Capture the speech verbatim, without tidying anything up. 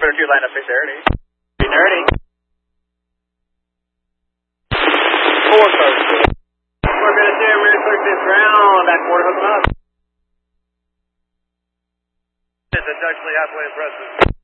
Clear two, line up six thirty. three thirty. Four thirty. We're going to say rear clear fifth ground, back quarter hook up. It's a Dutch Lee halfway impressive.